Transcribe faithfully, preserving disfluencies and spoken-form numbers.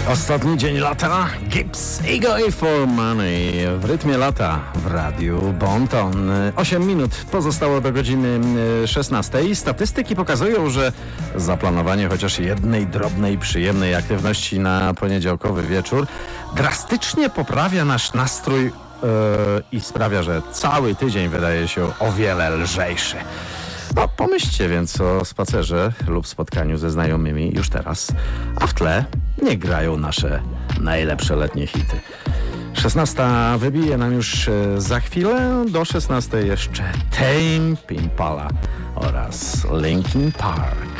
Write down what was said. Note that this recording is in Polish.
Ostatni dzień lata, Gibbs, Ego i For Money w rytmie lata w radiu Bonton. osiem minut pozostało do godziny szesnastej. Statystyki pokazują, że zaplanowanie chociaż jednej drobnej, przyjemnej aktywności na poniedziałkowy wieczór drastycznie poprawia nasz nastrój yy, i sprawia, że cały tydzień wydaje się o wiele lżejszy. No, pomyślcie więc o spacerze lub spotkaniu ze znajomymi już teraz, a w tle nie grają nasze najlepsze letnie hity. szesnasta wybije nam już za chwilę, do szesnastej jeszcze Tame Impala oraz Linkin Park.